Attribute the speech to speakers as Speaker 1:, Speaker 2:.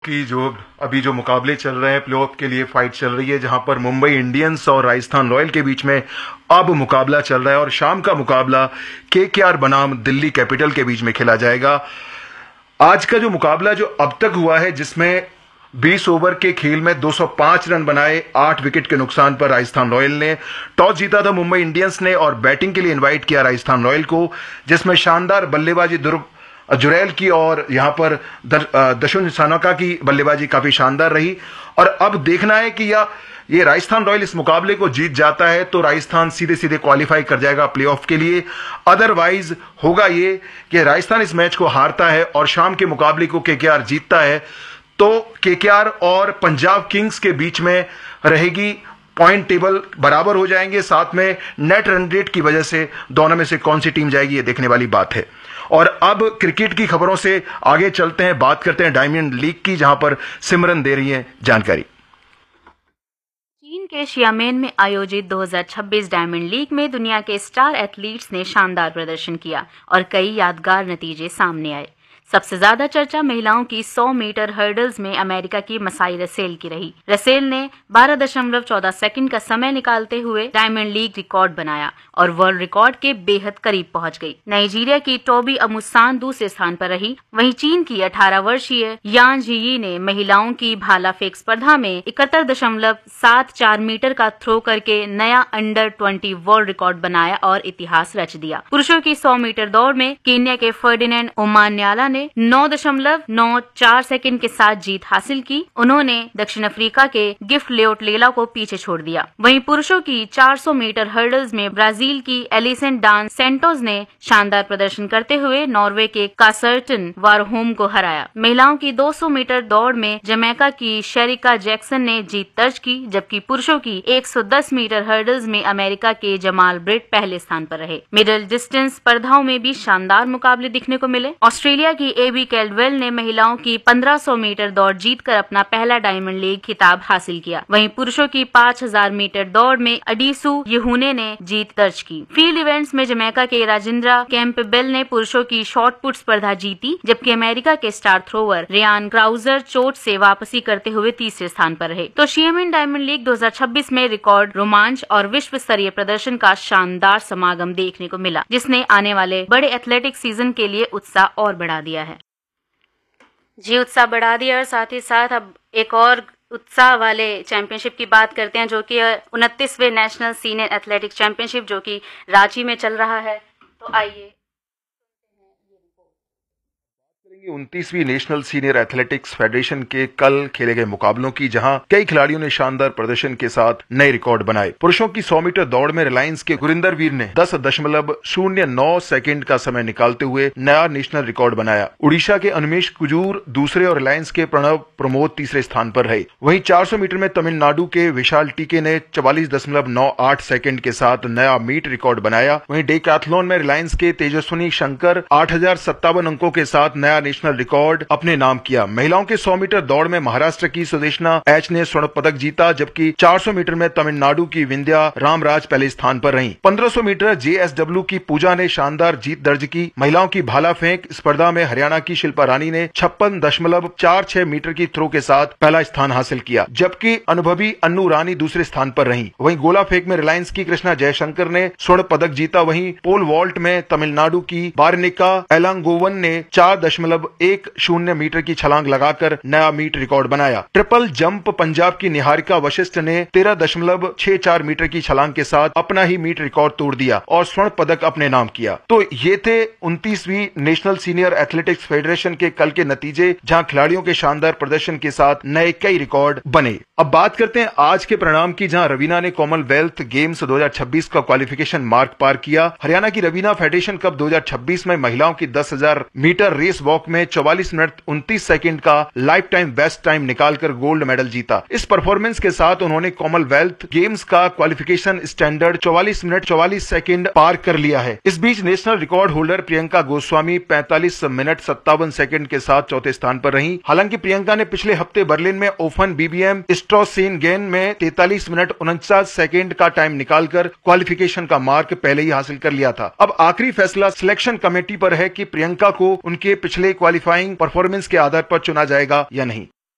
Speaker 1: की अभी जो मुकाबले चल रहे हैं, प्लेऑफ के लिए फाइट चल रही है, जहां पर मुंबई इंडियंस और राजस्थान रॉयल के बीच में अब मुकाबला चल रहा है और शाम का मुकाबला केकेआर बनाम दिल्ली कैपिटल के बीच में खेला जाएगा। आज का जो मुकाबला जो अब तक हुआ है, जिसमें 20 ओवर के खेल में 205 रन बनाए, 8 विकेट के नुकसान पर राजस्थान रॉयल ने टॉस जीता था मुंबई इंडियंस ने और बैटिंग के लिए इनवाइट किया राजस्थान रॉयल को, जिसमें शानदार बल्लेबाजी ध्रुव जुरैल की और यहां पर दशुन सानोका की बल्लेबाजी काफी शानदार रही। और अब देखना है कि ये राजस्थान रॉयल इस मुकाबले को जीत जाता है तो राजस्थान सीधे सीधे क्वालिफाई कर जाएगा प्लेऑफ के लिए। अदरवाइज होगा ये कि राजस्थान इस मैच को हारता है और शाम के मुकाबले को केकेआर जीतता है तो केकेआर और पंजाब किंग्स के बीच में रहेगी, पॉइंट टेबल बराबर हो जाएंगे, साथ में नेट रन रेट की वजह से दोनों में से कौन सी टीम जाएगी ये देखने वाली बात है। और अब क्रिकेट की खबरों से आगे चलते हैं, बात करते हैं डायमंड लीग की, जहां पर सिमरन दे रही है जानकारी।
Speaker 2: चीन के शियामेन में आयोजित 2026 डायमंड लीग में दुनिया के स्टार एथलीट्स ने शानदार प्रदर्शन किया और कई यादगार नतीजे सामने आए। सबसे ज्यादा चर्चा महिलाओं की 100 मीटर हर्डल्स में अमेरिका की मसाई रसेल की रही। रसेल ने 12.14 सेकंड का समय निकालते हुए डायमंड लीग रिकॉर्ड बनाया और वर्ल्ड रिकॉर्ड के बेहद करीब पहुंच गई। नाइजीरिया की टोबी अमुसान दूसरे स्थान पर रही। वहीं चीन की 18 वर्षीय यान झियी ने महिलाओं की भाला फेंक स्पर्धा में 71.74 मीटर का थ्रो करके नया अंडर 20 वर्ल्ड रिकॉर्ड बनाया और इतिहास रच दिया। पुरुषों की 100 मीटर दौड़ में केन्या के फर्डिनेंड ओमान्याला ने 9.94 सेकंड के साथ जीत हासिल की। उन्होंने दक्षिण अफ्रीका के गिफ्ट लेओट लेला को पीछे छोड़ दिया। वहीं पुरुषों की 400 मीटर हर्डल्स में ब्राजील की एलिसेंट डान सेंटोस ने शानदार प्रदर्शन करते हुए नॉर्वे के कासर्टन वारहोम को हराया। महिलाओं की 200 मीटर दौड़ में जमैका की शेरिका जैक्सन ने जीत दर्ज की, जबकि पुरुषों की 110 मीटर हर्डल्स में अमेरिका के जमाल ब्रिट पहले स्थान पर रहे। मिडिल डिस्टेंस स्पर्धाओं में भी शानदार मुकाबले दिखने को मिले। ऑस्ट्रेलिया की एबी कैल्डवेल ने महिलाओं की 1500 मीटर दौड़ जीतकर अपना पहला डायमंड लीग खिताब हासिल किया। वहीं पुरुषों की 5000 मीटर दौड़ में अडीसू यहूने ने जीत दर्ज की। फील्ड इवेंट्स में जमैका के राजिंद्रा कैंपबेल ने पुरुषों की शॉट पुट स्पर्धा जीती, जबकि अमेरिका के स्टार थ्रोवर रियान क्राउजर चोट से वापसी करते हुए तीसरे स्थान पर रहे। तो शियामेन डायमंड लीग 2026 में रिकॉर्ड रोमांच और विश्व स्तरीय प्रदर्शन का शानदार समागम देखने को मिला, जिसने आने वाले बड़े एथलेटिक सीजन के लिए उत्साह और बढ़ा दिया है। जी, उत्साह बढ़ा दिया और साथ ही साथ अब एक और उत्साह वाले चैंपियनशिप की बात करते हैं, जो कि 29वें नेशनल सीनियर एथलेटिक्स चैंपियनशिप जो कि रांची में चल रहा है। तो आइए
Speaker 1: 29वीं नेशनल सीनियर एथलेटिक्स फेडरेशन के कल खेले गए मुकाबलों की, जहां कई खिलाड़ियों ने शानदार प्रदर्शन के साथ नए रिकॉर्ड बनाए। पुरुषों की 100 मीटर दौड़ में रिलायंस के गुरिंदर वीर ने 10.09 सेकंड का समय निकालते हुए नया नेशनल रिकॉर्ड बनाया। उड़ीसा के अनुमेश कुजूर दूसरे और रिलायंस के प्रणव प्रमोद तीसरे स्थान पर रहे। वहीं 400 मीटर में तमिलनाडु के विशाल टीके ने 44.98 सेकंड के साथ नया मीट रिकॉर्ड बनाया। वहीं डेकाथलॉन में रिलायंस के तेजस्विनी शंकर 8057 अंकों के साथ नया नेशनल रिकॉर्ड अपने नाम किया। महिलाओं के 100 मीटर दौड़ में महाराष्ट्र की सुदेशना एच ने स्वर्ण पदक जीता, जबकि 400 मीटर में तमिलनाडु की विंध्या रामराज पहले स्थान पर रहीं। 1500 मीटर जेएसडब्ल्यू की पूजा ने शानदार जीत दर्ज की। महिलाओं की भाला फेंक स्पर्धा में हरियाणा की शिल्पा रानी ने 56.46 मीटर की थ्रो के साथ पहला स्थान हासिल किया, जबकि अनुभवी अन्नू रानी दूसरे स्थान पर रहीं। वहीं गोला फेंक में रिलायंस की कृष्णा जयशंकर ने स्वर्ण पदक जीता। वहीं पोल वॉल्ट में तमिलनाडु की बारनिका एलांगोवन ने 4.10 मीटर की छलांग लगाकर नया मीट रिकॉर्ड बनाया। ट्रिपल जंप पंजाब की निहारिका वशिष्ठ ने 13.64 मीटर की छलांग के साथ अपना ही मीट रिकॉर्ड तोड़ दिया और स्वर्ण पदक अपने नाम किया। तो ये थे 29वीं नेशनल सीनियर एथलेटिक्स फेडरेशन के कल के नतीजे, जहां खिलाड़ियों के शानदार प्रदर्शन के साथ नए कई रिकॉर्ड बने। अब बात करते हैं आज के परिणाम की, जहां रवीना ने कॉमनवेल्थ गेम्स 2026 का क्वालिफिकेशन मार्क पार किया। हरियाणा की रवीना फेडरेशन कप 2026 में महिलाओं की 10,000 मीटर रेस वॉक में 44 मिनट 29 सेकंड का लाइफ टाइम बेस्ट टाइम निकालकर गोल्ड मेडल जीता। इस परफॉर्मेंस के साथ उन्होंने कॉमनवेल्थ गेम्स का क्वालिफिकेशन स्टैंडर्ड 44 मिनट 44 सेकंड पार कर लिया है। इस बीच national record holder Priyanka Goswami 45 minute 57 second के साथ चौथे स्थान पर रही। हालांकि प्रियंका ने पिछले हफ्ते बर्लिन में ओपन बीबीएम स्ट्रोसेनगेन में 43 मिनट 49 सेकंड का टाइम निकालकर क्वालिफिकेशन का मार्क पहले ही हासिल कर लिया था। अब आखिरी फैसला सिलेक्शन कमेटी पर है कि प्रियंका को उनके पिछले क्वालिफाइंग परफॉर्मेंस के आधार पर चुना जाएगा या नहीं।